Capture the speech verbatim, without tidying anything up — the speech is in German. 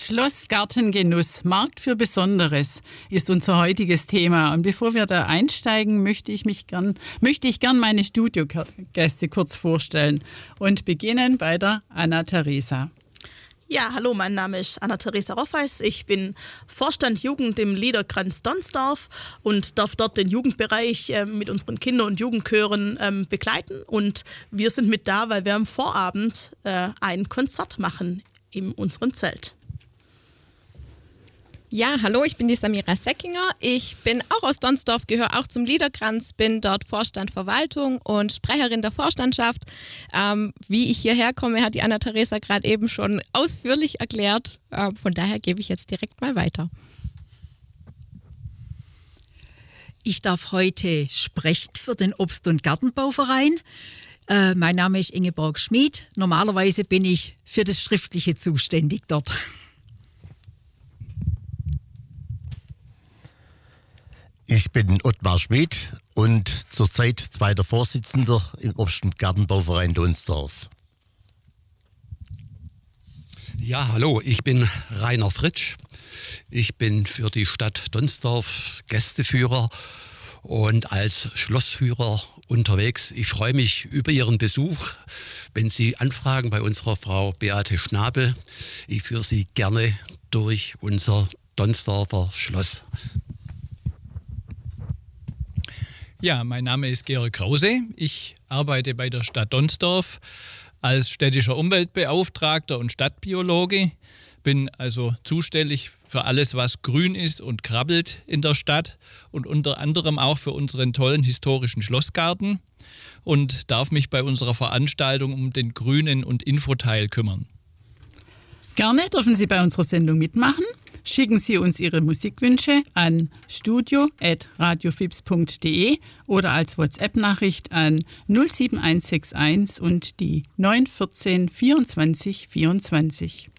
Schlossgartengenuss, Markt für Besonderes ist unser heutiges Thema. Und bevor wir da einsteigen, möchte ich mich gern, möchte ich gern meine Studiogäste kurz vorstellen und beginnen bei der Anna-Theresa. Ja, hallo, mein Name ist Anna-Theresa Roffeis. Ich bin Vorstand Jugend im Liederkranz Donsdorf und darf dort den Jugendbereich äh, mit unseren Kinder- und Jugendchören ähm, begleiten. Und wir sind mit da, weil wir am Vorabend äh, ein Konzert machen in unserem Zelt. Ja, hallo, ich bin die Samira Seckinger. Ich bin auch aus Donsdorf, gehöre auch zum Liederkranz, bin dort Vorstand Verwaltung und Sprecherin der Vorstandschaft. Ähm, wie ich hierher komme, hat die Anna-Theresa gerade eben schon ausführlich erklärt. Äh, von daher gebe ich jetzt direkt mal weiter. Ich darf heute sprechen für den Obst- und Gartenbauverein. Äh, mein Name ist Ingeborg Schmid. Normalerweise bin ich für das Schriftliche zuständig dort. Ich bin Ottmar Schmid und zurzeit zweiter Vorsitzender im Obst- und Gartenbauverein Donsdorf. Ja, hallo, ich bin Rainer Fritsch. Ich bin für die Stadt Donsdorf Gästeführer und als Schlossführer unterwegs. Ich freue mich über Ihren Besuch. Wenn Sie anfragen bei unserer Frau Beate Schnabel, ich führe Sie gerne durch unser Donsdorfer Schloss. Ja, mein Name ist Georg Krause. Ich arbeite bei der Stadt Donsdorf als städtischer Umweltbeauftragter und Stadtbiologe. Bin also zuständig für alles, was grün ist und krabbelt in der Stadt und unter anderem auch für unseren tollen historischen Schlossgarten und darf mich bei unserer Veranstaltung um den grünen und Infoteil kümmern. Gerne dürfen Sie bei unserer Sendung mitmachen. Schicken Sie uns Ihre Musikwünsche an studio at radiofibs punkt de oder als WhatsApp-Nachricht an null sieben eins sechs eins und die neun erzähl vierundzwanzig vierundzwanzig.